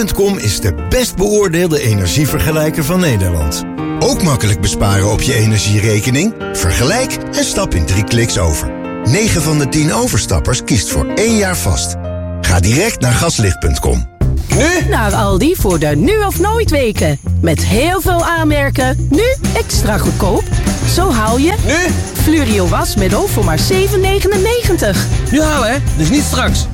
.com is de best beoordeelde energievergelijker van Nederland. Ook makkelijk besparen op je energierekening? Vergelijk en stap in 3 kliks over. 9 van de 10 overstappers kiest voor 1 jaar vast. Ga direct naar gaslicht.com. Nu? Naar Aldi voor de nu of nooit weken. Met heel veel aanmerken. Nu extra goedkoop. Zo haal je... Nu? Flurio was met voor maar 7,99. Nu halen, hè? Dus niet straks.